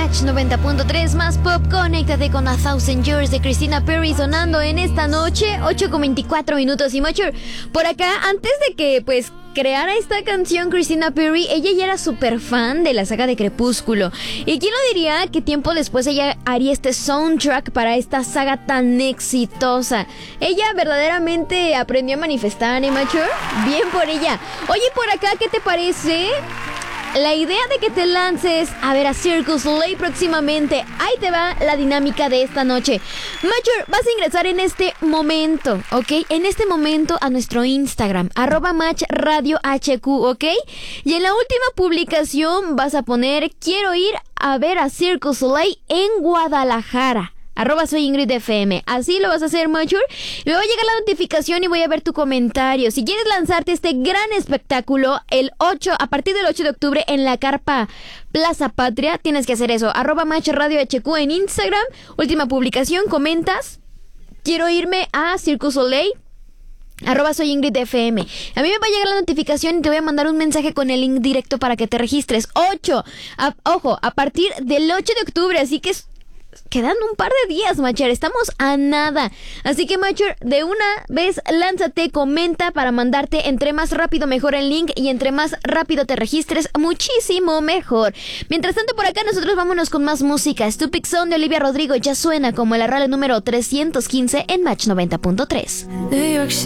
Match 90.3 más pop. Conéctate con A Thousand Years de Christina Perri sonando en esta noche, 8:24 y Mature. Por acá, antes de que pues creara esta canción Christina Perri, ella ya era súper fan de la saga de Crepúsculo. Y quién lo diría que tiempo después ella haría este soundtrack para esta saga tan exitosa. Ella verdaderamente aprendió a manifestar, ¿eh, Mature? Bien por ella. Oye, por acá, ¿qué te parece la idea de que te lances a ver a Cirque du Soleil próximamente? Ahí te va la dinámica de esta noche. Mature, vas a ingresar en este momento, ¿ok? En este momento a nuestro Instagram, @MatchRadioHQ, ¿ok? Y en la última publicación vas a poner: quiero ir a ver a Cirque du Soleil en Guadalajara. @soyingridfm. Así lo vas a hacer, Mature. Me va a llegar la notificación y voy a ver tu comentario. Si quieres lanzarte este gran espectáculo a partir del 8 de octubre en la carpa Plaza Patria, tienes que hacer eso. @MatchRadioHQ en Instagram. Última publicación, comentas: quiero irme a Cirque du Soleil. @soyingridfm. A mí me va a llegar la notificación y te voy a mandar un mensaje con el link directo para que te registres. Ojo, a partir del 8 de octubre, así que quedan un par de días, Macher. Estamos a nada. Así que, Macher, de una vez lánzate, comenta para mandarte entre más rápido mejor el link, y entre más rápido te registres, muchísimo mejor. Mientras tanto, por acá nosotros vámonos con más música. Stupid Sound de Olivia Rodrigo ya suena como el arrale número 315 en Match 90.3.